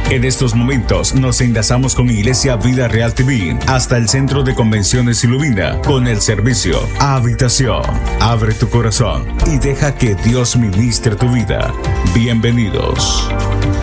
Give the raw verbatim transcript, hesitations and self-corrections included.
En estos momentos nos enlazamos con Iglesia Vida Real T V hasta el Centro de Convenciones Ilumina con el servicio Habitación. Abre tu corazón y deja que Dios ministre tu vida. Bienvenidos.